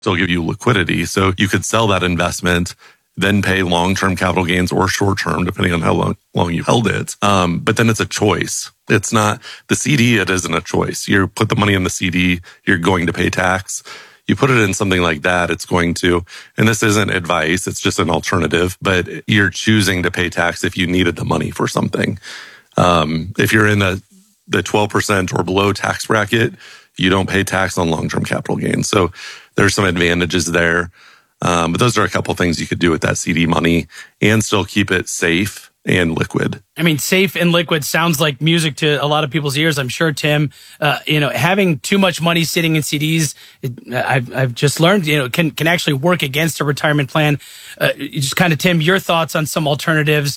still give you liquidity. So you could sell that investment, then pay long-term capital gains or short-term, depending on how long you held it. But then it's a choice. It's not the CD. It isn't a choice. You put the money in the CD, you're going to pay tax. You put it in something like that, it's going to, and this isn't advice, it's just an alternative, but you're choosing to pay tax if you needed the money for something. If you're in the 12% or below tax bracket, you don't pay tax on long-term capital gains. So there's some advantages there. But those are a couple things you could do with that CD money and still keep it safe and liquid. I mean, safe and liquid sounds like music to a lot of people's ears. I'm sure, Tim, having too much money sitting in CDs, I've just learned, can actually work against a retirement plan. Just kind of, Tim, your thoughts on some alternatives,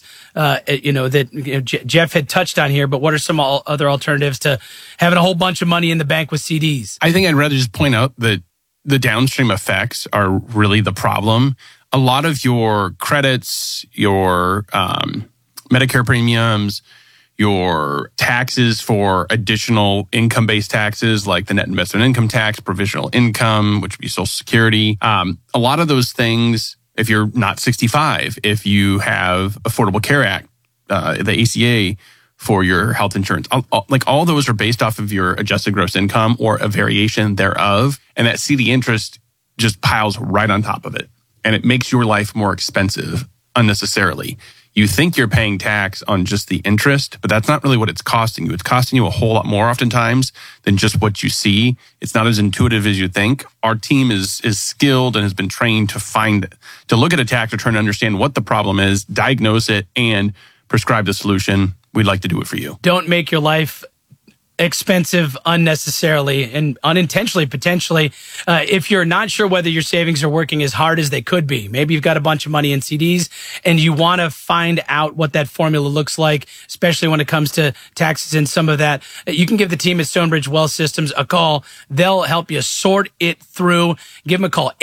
that Jeff had touched on here, but what are some other alternatives to having a whole bunch of money in the bank with CDs? I think I'd rather just point out that the downstream effects are really the problem. A lot of your credits, your Medicare premiums, your taxes for additional income-based taxes like the net investment income tax, provisional income, which would be Social Security. A lot of those things, if you're not 65, if you have Affordable Care Act, the ACA for your health insurance, all those are based off of your adjusted gross income or a variation thereof. And that CD interest just piles right on top of it. And it makes your life more expensive unnecessarily. You think you're paying tax on just the interest, but that's not really what it's costing you. It's costing you a whole lot more oftentimes than just what you see. It's not as intuitive as you think. Our team is skilled and has been trained to look at a tax return, understand what the problem is, diagnose it, and prescribe the solution. We'd like to do it for you. Don't make your life expensive unnecessarily and unintentionally, potentially. If you're not sure whether your savings are working as hard as they could be, maybe you've got a bunch of money in CDs and you want to find out what that formula looks like, especially when it comes to taxes and some of that, you can give the team at Stonebridge Wealth Systems a call. They'll help you sort it through. Give them a call,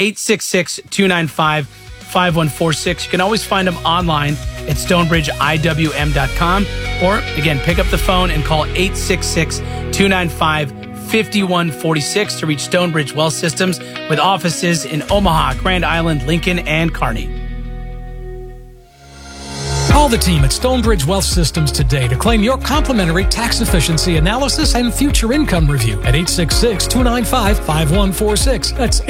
866-295-5146. You can always find them online at stonebridgeiwm.com. Or, again, pick up the phone and call 866-295-5146 to reach Stonebridge Wealth Systems with offices in Omaha, Grand Island, Lincoln, and Kearney. Call the team at Stonebridge Wealth Systems today to claim your complimentary tax efficiency analysis and future income review at 866-295-5146. That's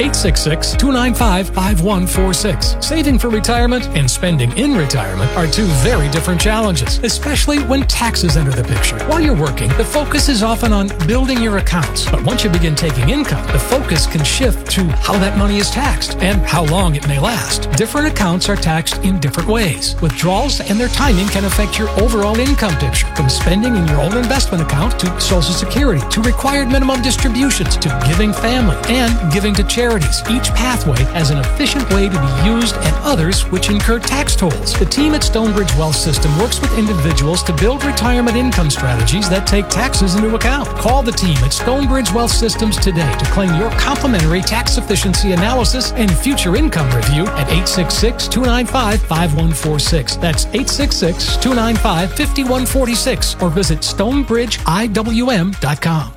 866-295-5146. Saving for retirement and spending in retirement are two very different challenges, especially when taxes enter the picture. While you're working, the focus is often on building your accounts. But once you begin taking income, the focus can shift to how that money is taxed and how long it may last. Different accounts are taxed in different ways. Withdrawals and their timing can affect your overall income picture, from spending in your own investment account to Social Security to required minimum distributions to giving family and giving to charities. Each pathway has an efficient way to be used and others which incur tax tolls. The team at Stonebridge Wealth System works with individuals to build retirement income strategies that take taxes into account. Call the team at Stonebridge Wealth Systems today to claim your complimentary tax efficiency analysis and future income review at 866-295-5146. That's 866-295-5146 or visit stonebridgeiwm.com.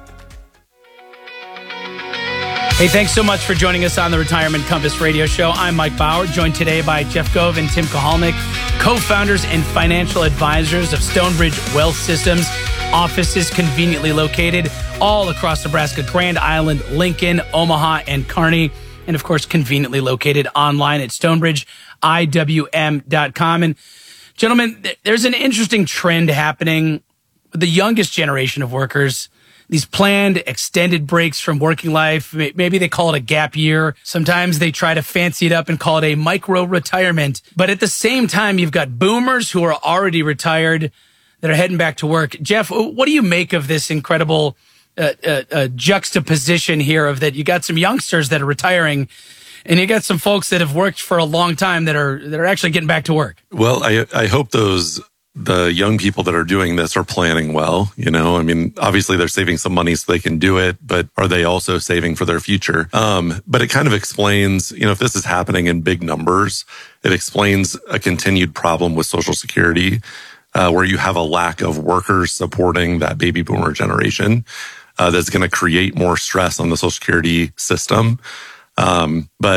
Hey, thanks so much for joining us on the Retirement Compass Radio Show. I'm Mike Bauer, joined today by Jeff Gove and Tim Kohalnik, co-founders and financial advisors of Stonebridge Wealth Systems. Offices conveniently located all across Nebraska, Grand Island, Lincoln, Omaha, and Kearney. And, of course, conveniently located online at stonebridgeiwm.com. And gentlemen, there's an interesting trend happening with the youngest generation of workers. These planned extended breaks from working life. Maybe they call it a gap year. Sometimes they try to fancy it up and call it a micro retirement. But at the same time, you've got boomers who are already retired that are heading back to work. Jeff, what do you make of this incredible juxtaposition here of that you got some youngsters that are retiring and you got some folks that have worked for a long time that are actually getting back to work? Well, I hope the young people that are doing this are planning well. I mean, obviously they're saving some money so they can do it, but are they also saving for their future? But it kind of explains, if this is happening in big numbers, it explains a continued problem with Social Security, where you have a lack of workers supporting that baby boomer generation, that's going to create more stress on the Social Security system. But